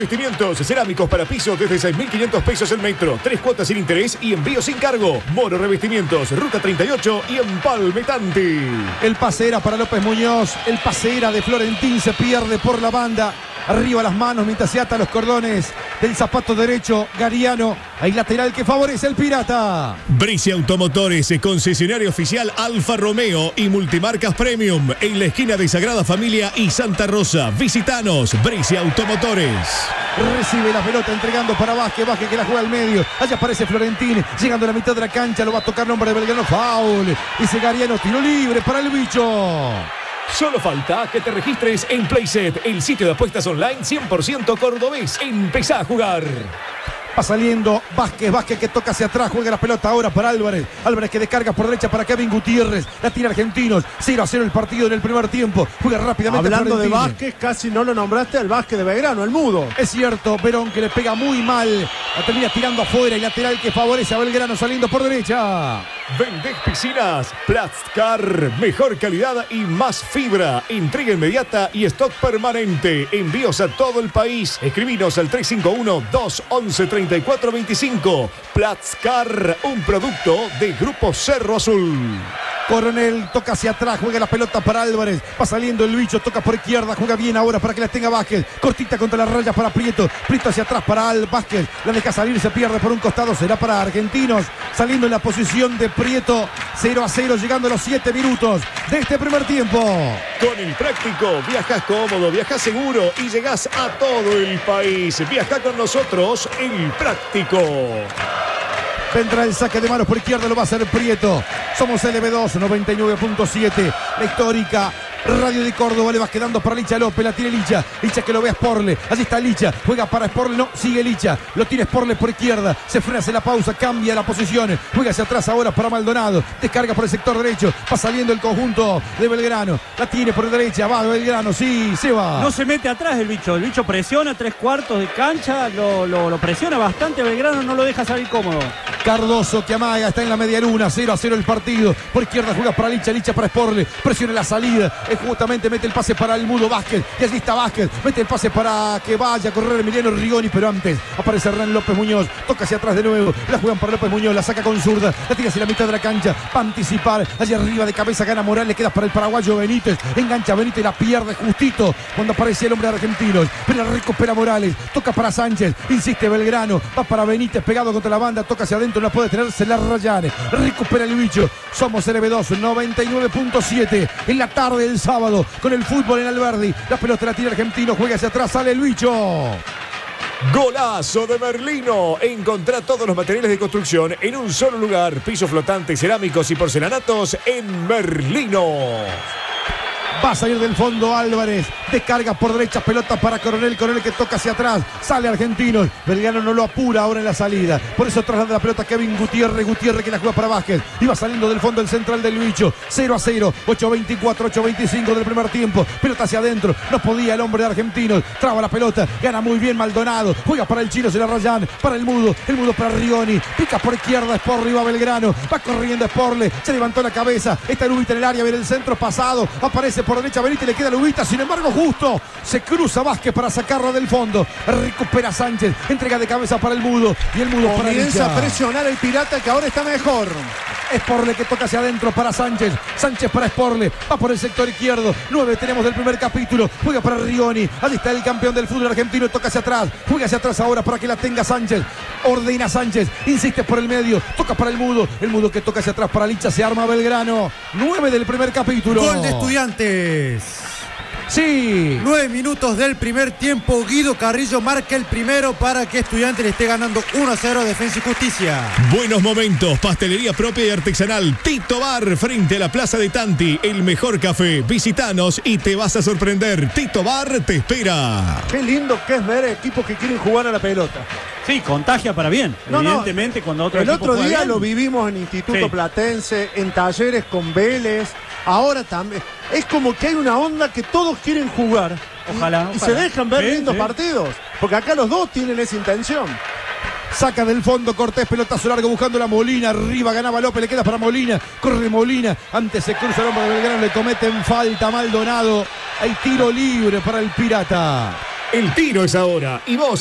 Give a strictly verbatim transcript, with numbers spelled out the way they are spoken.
Revestimientos cerámicos para piso desde seis mil quinientos pesos el metro. Tres cuotas sin interés y envío sin cargo. Moro Revestimientos, Ruta treinta y ocho y Empalme Tanti. El pase era para López Muñoz. El pase era de Florentín. Se pierde por la banda. Arriba las manos mientras se ata los cordones del zapato derecho. Gariano. Hay lateral que favorece el Pirata. Bricia Automotores, concesionario oficial Alfa Romeo y Multimarcas Premium. En la esquina de Sagrada Familia y Santa Rosa. Visitanos, Bricia Automotores. Recibe la pelota entregando para Vázquez. Vázquez que la juega al medio. Allá aparece Florentín. Llegando a la mitad de la cancha. Lo va a tocar nombre de Belgrano. Foul. Dice Gariano. Tiro libre para el bicho. Solo falta que te registres en Playset, el sitio de apuestas online cien por ciento cordobés. Empezá a jugar. Va saliendo Vázquez, Vázquez que toca hacia atrás, juega la pelota ahora para Álvarez. Álvarez que descarga por derecha para Kevin Gutiérrez. La tira Argentinos, cero a cero el partido en el primer tiempo. Juega rápidamente. Hablando de Vázquez, casi no lo nombraste al Vázquez de Belgrano, el mudo. Es cierto, Verón que le pega muy mal. La termina tirando afuera y lateral que favorece a Belgrano saliendo por derecha. Vendés piscinas, Plastcar, mejor calidad y más fibra. Entrega inmediata y stock permanente. Envíos a todo el país. Escribinos al tres cinco uno, dos once, treinta y cuatro veinticinco. Plastcar, un producto de Grupo Cerro Azul. Coronel toca hacia atrás, juega la pelota para Álvarez. Va saliendo el bicho, toca por izquierda, juega bien ahora para que la tenga Vázquez. Cortita contra las rayas para Prieto. Prieto hacia atrás para Al Vázquez. La deja salir, se pierde por un costado. Será para Argentinos. Saliendo en la posición de Prieto. cero a cero, llegando a los siete minutos de este primer tiempo. Con el práctico, viajas cómodo, viajas seguro y llegás a todo el país. Viaja con nosotros, el práctico. Vendrá el saque de manos por izquierda, lo va a hacer Prieto. Somos L B dos, noventa y nueve punto siete. La histórica Radio de Córdoba. Le va quedando para Licha López. La tiene Licha. Licha que lo ve a Sporle. Allí está Licha. Juega para Sporle. No, sigue Licha. Lo tiene Sporle por izquierda. Se frena, hace la pausa. Cambia la posición. Juega hacia atrás ahora para Maldonado. Descarga por el sector derecho. Va saliendo el conjunto de Belgrano. La tiene por derecha. Va Belgrano. Sí, se va. No se mete atrás el bicho. El bicho presiona tres cuartos de cancha. Lo, lo, lo presiona bastante. Belgrano no lo deja salir cómodo. Cardoso que amaga. Está en la media luna. cero a cero el partido. Por izquierda juega para Licha. Licha para Sporle. Presiona la salida. Es justamente mete el pase para el mudo Vázquez. Y allí está Vázquez. Mete el pase para que vaya a correr Emiliano Rigoni. Pero antes aparece Hernán López Muñoz. Toca hacia atrás de nuevo. La juegan para López Muñoz. La saca con zurda. La tira hacia la mitad de la cancha. Va a anticipar. Allí arriba de cabeza gana Morales. Le queda para el paraguayo Benítez. Engancha Benítez y la pierde justito cuando aparece el hombre de Argentinos. Pero recupera Morales. Toca para Sánchez. Insiste Belgrano. Va para Benítez pegado contra la banda. Toca hacia adentro. No puede tenerse la Rayane. Recupera el bicho. Somos L B dos, noventa y nueve punto siete. En la tarde del sábado. Con el fútbol en Alberdi. La pelota la tira Argentino. Juega hacia atrás. Sale el bicho. Golazo de Merlino. Encontrá todos los materiales de construcción en un solo lugar. Pisos flotantes, cerámicos y porcelanatos en Merlino. Va a salir del fondo Álvarez. Descarga por derecha. Pelota para Coronel. Coronel que toca hacia atrás. Sale Argentinos. Belgrano no lo apura ahora en la salida. Por eso traslada la pelota Kevin Gutiérrez. Gutiérrez que la juega para Vázquez. Y va saliendo del fondo el central del bicho. cero a cero. ocho veinticuatro, ocho veinticinco del primer tiempo. Pelota hacia adentro. No podía el hombre de Argentinos. Traba la pelota. Gana muy bien Maldonado. Juega para el chino. Se la rayan. Para el mudo. El mudo para Rigoni. Pica por izquierda. Sporle y va Belgrano. Va corriendo Sporle. Se levantó la cabeza. Está Lubita en el área. Viene el centro pasado. Aparece por derecha Benítez, le queda Lubita, sin embargo justo se cruza Vázquez para sacarla del fondo. Recupera Sánchez, entrega de cabeza para el mudo y el mudo para Licha. Comienza a presionar el Pirata que ahora está mejor. Sporle que toca hacia adentro para Sánchez. Sánchez para Sporle. Va por el sector izquierdo. Nueve tenemos del primer capítulo. Juega para Rigoni. Allí está el campeón del fútbol argentino. Toca hacia atrás. Juega hacia atrás ahora para que la tenga Sánchez. Ordena Sánchez. Insiste por el medio. Toca para el mudo. El mudo que toca hacia atrás para Licha. Se arma Belgrano. Nueve del primer capítulo. Gol de Estudiantes. Sí. Nueve minutos del primer tiempo. Guido Carrillo marca el primero para que Estudiantes le esté ganando uno a cero a Defensa y Justicia. Buenos momentos. Pastelería propia y artesanal. Tito Bar, frente a la Plaza de Tanti. El mejor café. Visitanos y te vas a sorprender. Tito Bar te espera. Qué lindo que es ver equipos que quieren jugar a la pelota. Sí, contagia para bien. No, evidentemente, no, cuando otro el equipo otro juega día bien. lo vivimos en Instituto Sí. Platense, en Talleres con Vélez. Ahora también. Es como que hay una onda que todos quieren jugar. Ojalá. Y, y ojalá. se dejan ver Sí, lindos sí. partidos. Porque acá los dos tienen esa intención. Saca del fondo Cortés, pelotazo largo buscando la Molina. Arriba ganaba López, le queda para Molina. Corre Molina. Antes se cruza el hombre de Belgrano, le cometen falta Maldonado. Hay tiro libre para el Pirata. El tiro es ahora y vos